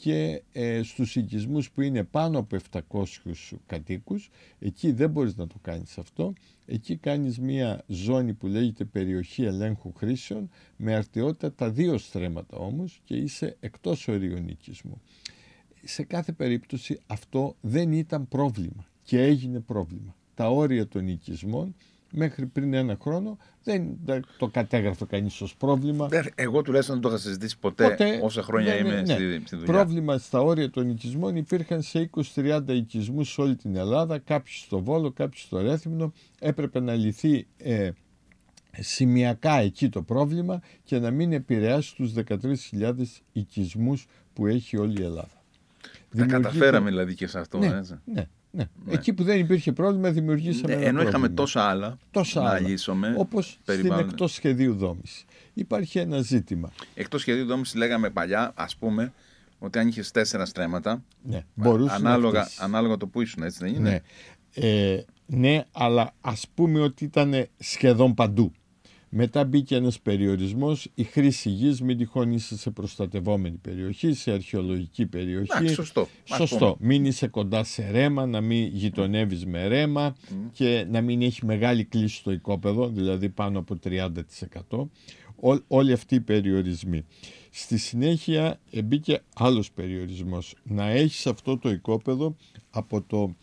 και στους οικισμούς που είναι πάνω από 700 κατοίκους, εκεί δεν μπορείς να το κάνεις αυτό. Εκεί κάνεις μια ζώνη που λέγεται περιοχή ελέγχου χρήσεων, με αρτιότητα τα 2 στρέμματα όμως, και είσαι εκτός ορίων οικισμού. Σε κάθε περίπτωση αυτό δεν ήταν πρόβλημα και έγινε πρόβλημα. Τα όρια των οικισμών μέχρι πριν 1 χρόνο δεν το κατέγραφε κανείς ως πρόβλημα. Εγώ τουλάχιστον δεν το είχα συζητήσει ποτέ όσα χρόνια είμαι στη δουλειά. Πρόβλημα στα όρια των οικισμών υπήρχαν σε 20-30 οικισμούς σε όλη την Ελλάδα, κάποιοι στο Βόλο, κάποιοι στο Ρέθυμνο. Έπρεπε να λυθεί σημειακά εκεί το πρόβλημα και να μην επηρεάσει τους 13.000 οικισμούς που έχει όλη η Ελλάδα. Τα καταφέραμε δηλαδή και σε αυτό. Ναι. Εκεί που δεν υπήρχε πρόβλημα δημιουργήσαμε ένα πρόβλημα. είχαμε τόσα άλλα να λύσουμε. Όπως στην εκτός σχεδίου δόμηση. Υπάρχει ένα ζήτημα. Εκτός σχεδίου δόμηση λέγαμε παλιά, ας πούμε, ότι αν είχες 4 στρέμματα, ανάλογα το που ήσουν, έτσι δεν είναι? Ναι, αλλά ας πούμε ότι ήταν σχεδόν παντού. Μετά μπήκε ένας περιορισμός, η χρήση γης, μην τυχόν είσαι σε προστατευόμενη περιοχή, σε αρχαιολογική περιοχή. Σωστό. Μην είσαι κοντά σε ρέμα, να μην γειτονεύεις με ρέμα και να μην έχει μεγάλη κλίση στο οικόπεδο, δηλαδή πάνω από 30%. Όλοι αυτοί οι περιορισμοί. Στη συνέχεια μπήκε άλλος περιορισμός. Να έχεις αυτό το οικόπεδο από το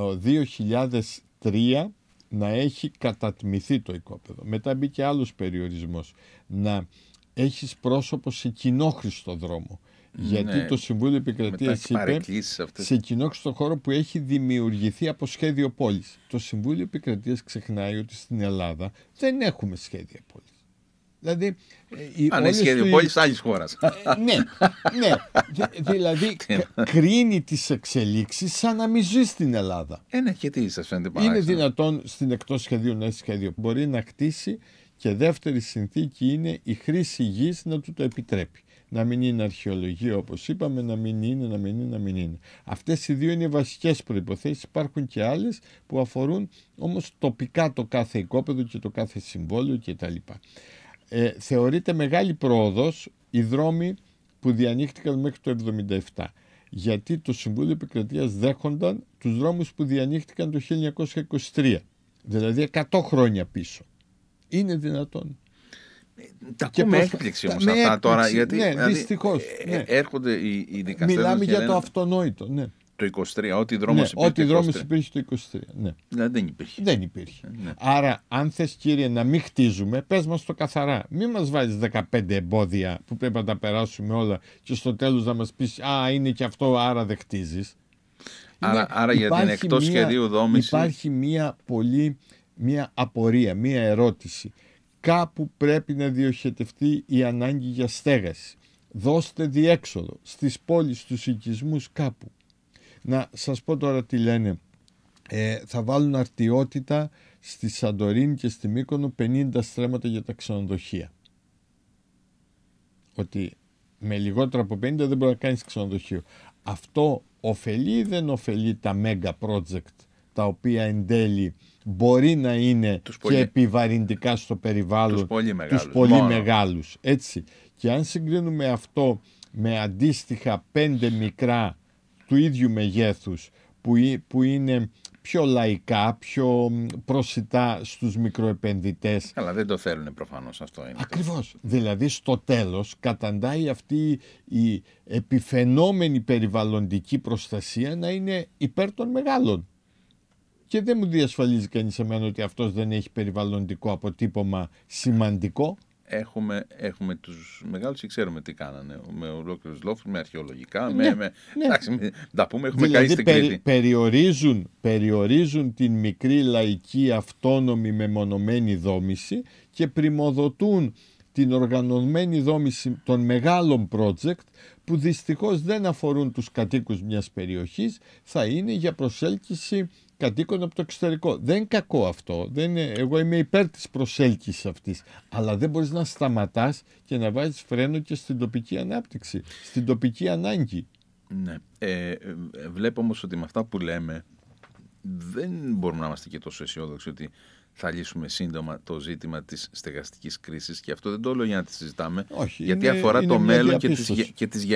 2003 να έχει κατατμηθεί το οικόπεδο. Μετά μπήκε άλλος περιορισμός. Να έχεις πρόσωπο σε κοινόχρηστο δρόμο. Γιατί το Συμβούλιο Επικρατείας είπε σε κοινόχρηστο χώρο που έχει δημιουργηθεί από σχέδιο πόλης. Το Συμβούλιο Επικρατείας ξεχνάει ότι στην Ελλάδα δεν έχουμε σχέδια πόλης. Δηλαδή, αν είναι σχέδιο πόλης άλλης χώρας. Ναι. Δηλαδή κρίνει τις εξελίξεις σαν να μην ζει στην Ελλάδα. Ναι, και τι σας φαίνεται παράξενο? Είναι δυνατόν στην εκτός σχεδίου να έχει σχέδιο? Μπορεί να κτίσει, και δεύτερη συνθήκη είναι η χρήση γης να του το επιτρέπει. Να μην είναι αρχαιολογία όπως είπαμε, να μην είναι. Αυτές οι 2 είναι οι βασικές προϋποθέσεις. Υπάρχουν και άλλες που αφορούν όμως τοπικά το κάθε οικόπεδο και το κάθε συμβόλαιο κτλ. Θεωρείται μεγάλη πρόοδος οι δρόμοι που διανοίχτηκαν μέχρι το 1977, γιατί το Συμβούλιο Επικρατείας δέχονταν τους δρόμους που διανοίχτηκαν το 1923, δηλαδή 100 χρόνια πίσω. Είναι δυνατόν? Τα ακούμε έκπληξη όμως αυτά τώρα, γιατί δυστυχώς, έρχονται οι δικαστές. Μιλάμε για το αυτονόητο, ναι. Το 23, ό,τι δρόμος υπήρχε το 23. Ναι. Δηλαδή δεν υπήρχε. Άρα, αν θες, κύριε, να μην χτίζουμε, πες μας το καθαρά. Μην μας βάζεις 15 εμπόδια που πρέπει να τα περάσουμε όλα και στο τέλος να μας πεις είναι και αυτό, άρα δεν χτίζεις. Άρα για την εκτός σχεδίου δόμηση υπάρχει μια απορία, μια ερώτηση. Κάπου πρέπει να διοχετευτεί η ανάγκη για στέγαση. Δώστε διέξοδο στις πόλεις, στους οικισμούς κάπου. Να σας πω τώρα τι λένε. Θα βάλουν αρτιότητα στη Σαντορίνη και στη Μύκονο 50 στρέμματα για τα ξενοδοχεία. Ότι με λιγότερα από 50 δεν μπορεί να κάνεις ξενοδοχείο. Αυτό ωφελεί ή δεν ωφελεί τα mega project, τα οποία εν τέλει μπορεί να είναι και επιβαρυντικά στο περιβάλλον, τους πολύ μεγάλους. Έτσι. Και αν συγκρίνουμε αυτό με αντίστοιχα 5 μικρά του ίδιου μεγέθους που είναι πιο λαϊκά, πιο προσιτά στους μικροεπενδυτές. Αλλά δεν το θέλουν προφανώς αυτό. Ακριβώς. Δηλαδή στο τέλος καταντάει αυτή η επιφαινόμενη περιβαλλοντική προστασία να είναι υπέρ των μεγάλων. Και δεν μου διασφαλίζει κανείς εμένα ότι αυτός δεν έχει περιβαλλοντικό αποτύπωμα σημαντικό. Έχουμε τους μεγάλους και ξέρουμε τι κάνανε. Με ολόκληρους λόφους, με αρχαιολογικά. Εντάξει, τα πούμε, έχουμε δηλαδή, καεί στην Κρήτη. Περιορίζουν την μικρή λαϊκή αυτόνομη μεμονωμένη δόμηση και πριμοδοτούν την οργανωμένη δόμηση των μεγάλων project που δυστυχώς δεν αφορούν τους κατοίκους μιας περιοχής, θα είναι για προσέλκυση κατοίκων από το εξωτερικό. Δεν είναι κακό αυτό. Εγώ είμαι υπέρ της προσέλκυσης αυτής. Αλλά δεν μπορείς να σταματάς και να βάζεις φρένο και στην τοπική ανάπτυξη, στην τοπική ανάγκη. Ναι. Βλέπω όμως ότι με αυτά που λέμε δεν μπορούμε να είμαστε και τόσο αισιόδοξοι ότι θα λύσουμε σύντομα το ζήτημα της στεγαστικής κρίσης, και αυτό δεν το λέω για να τη συζητάμε. Όχι, γιατί αφορά το μέλλον και τις